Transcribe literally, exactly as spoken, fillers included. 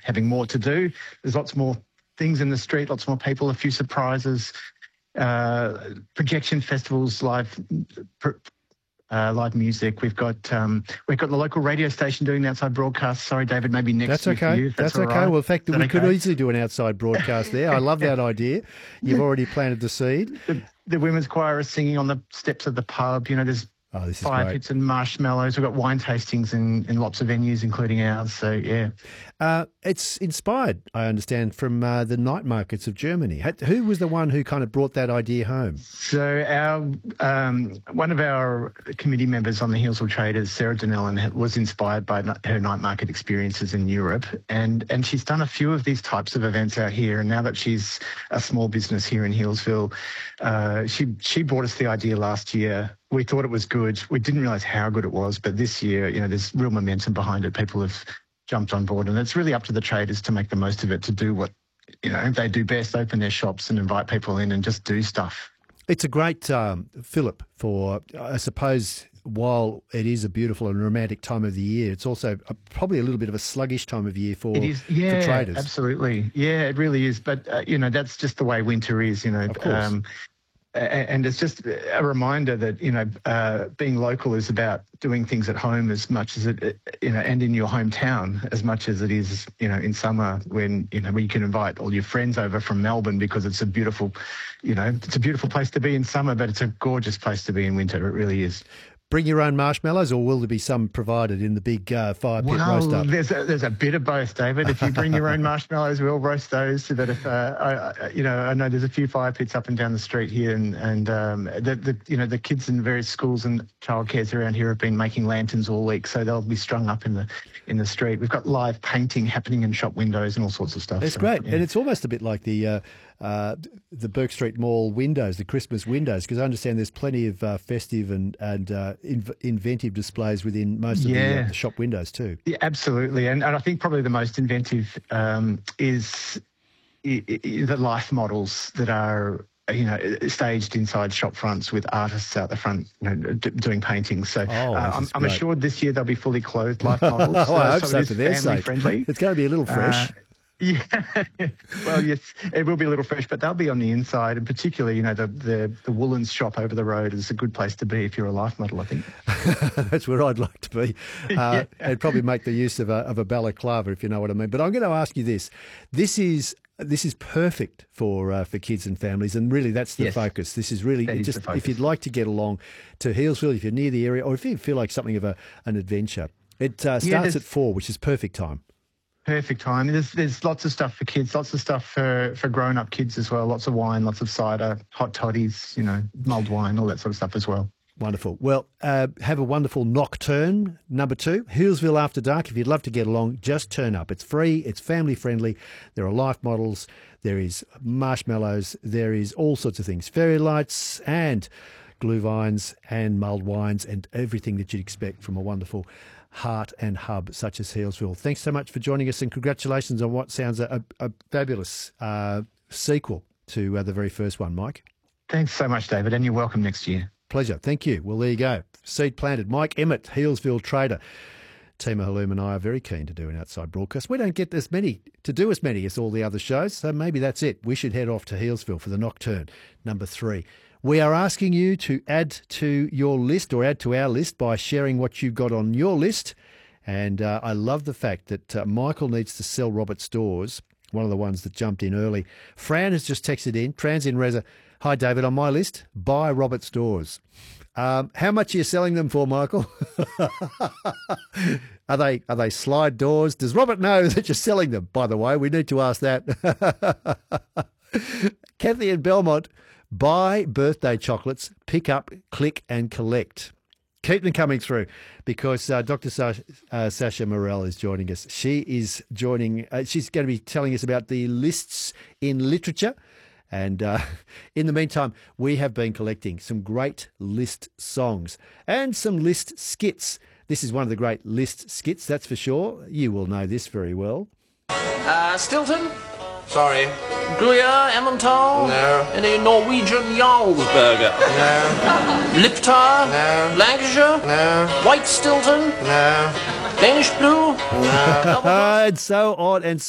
having more to do. There's lots more things in the street, lots more people, a few surprises, uh, projection festivals, live uh, live music. We've got um, we've got the local radio station doing the outside broadcast. Sorry, David, maybe next that's year okay. for you. That's, that's okay. Right. Well, in fact, we okay? could easily do an outside broadcast there. I love that idea. You've already planted the seed. The, the women's choir is singing on the steps of the pub. You know, there's oh, this is fire great. pits and marshmallows. We've got wine tastings in, in lots of venues, including ours. So, yeah. Uh, it's inspired, I understand, from uh, the night markets of Germany. Who was the one who kind of brought that idea home? So our um, one of our committee members on the Healesville Traders, Sarah Donnellan, was inspired by her night market experiences in Europe, and, and she's done a few of these types of events out here. And now that she's a small business here in Healesville, uh, she she brought us the idea last year. We thought it was good. We didn't realise how good it was, but this year, you know, there's real momentum behind it. People have jumped on board, and it's really up to the traders to make the most of it, to do what, you know, they do best, open their shops and invite people in and just do stuff. It's a great um, fillip for, I suppose, while it is a beautiful and romantic time of the year, it's also a, probably a little bit of a sluggish time of year for, it is, yeah, for traders. Absolutely. Yeah, it really is. But, uh, you know, that's just the way winter is, you know. Of course. Um, And it's just a reminder that, you know, uh, being local is about doing things at home as much as it, you know, and in your hometown as much as it is, you know, in summer when, you know, when you can invite all your friends over from Melbourne because it's a beautiful, you know, it's a beautiful place to be in summer, but it's a gorgeous place to be in winter. It really is. Bring your own marshmallows, or will there be some provided in the big uh, fire pit well, roast up? There's a, there's a bit of both, David. If you bring your own marshmallows, we'll roast those. So that if uh, I, I, you know, I know there's a few fire pits up and down the street here, and and um, the, the you know the kids in various schools and childcares around here have been making lanterns all week, so they'll be strung up in the in the street. We've got live painting happening in shop windows and all sorts of stuff. It's so, great, yeah. and it's almost a bit like the. Uh, Uh, the Burke Street Mall windows, the Christmas windows, because I understand there's plenty of uh, festive and and uh, inv- inventive displays within most of yeah. the, uh, the shop windows too. Yeah, absolutely, and, and I think probably the most inventive um, is I- I- the life models that are, you know, staged inside shop fronts with artists out the front, you know, d- doing paintings. So oh, uh, I'm, I'm great. assured this year they'll be fully clothed life models. oh, I hope so, so, it is for their family sake. friendly. It's going to be a little fresh. Uh, Yeah, well, yes, it will be a little fresh, but they'll be on the inside, and particularly, you know, the the, the Woolens shop over the road is a good place to be if you're a life model, I think. That's where I'd like to be, uh, yeah. and probably make the use of a of a balaclava, if you know what I mean. But I'm going to ask you this: this is. This is perfect for uh, for kids and families, and really that's the yes. focus. This is really that just is if you'd like to get along to Healesville, if you're near the area, or if you feel like something of a an adventure, it uh, starts yeah, at four, which is perfect time. Perfect time. There's there's lots of stuff for kids, lots of stuff for, for grown-up kids as well, lots of wine, lots of cider, hot toddies, you know, mulled wine, all that sort of stuff as well. Wonderful. Well, uh, have a wonderful nocturne, number two, Healesville After Dark. If you'd love to get along, just turn up. It's free, it's family-friendly, there are life models, there is marshmallows, there is all sorts of things, fairy lights and glue vines and mulled wines and everything that you'd expect from a wonderful heart and hub such as Healesville. Thanks so much for joining us, and congratulations on what sounds a, a, a fabulous uh, sequel to uh, the very first one, Mike. Thanks so much, David, and you're welcome next year. Pleasure. Thank you. Well, there you go. Seed planted. Mike Emmett, Healesville Trader. Tima Halloum and I are very keen to do an outside broadcast. We don't get as many to do as many as all the other shows, so maybe that's it. We should head off to Healesville for the Nocturne, number three. We are asking you to add to your list or add to our list by sharing what you've got on your list. And uh, I love the fact that uh, Michael needs to sell Robert Stores, one of the ones that jumped in early. Fran has just texted in, Trans in Reza. Hi, David, on my list, buy Robert Stores. Um, how much are you selling them for, Michael? are they are they slide doors? Does Robert know that you're selling them? By the way, we need to ask that. Kathy in Belmont, buy birthday chocolates, pick up, click and collect. Keep them coming through because uh, Doctor Sasha, uh, Sasha Morell is joining us. She is joining, uh, she's going to be telling us about the lists in literature. And uh, in the meantime, we have been collecting some great list songs and some list skits. This is one of the great list skits, that's for sure. You will know this very well. Uh, Stilton? Sorry. Gruyere, Emmental? No. Any Norwegian Jarlsberger? No. Liptar? No. Lancashire? No. White Stilton? No. Danish Blue? No. And so on and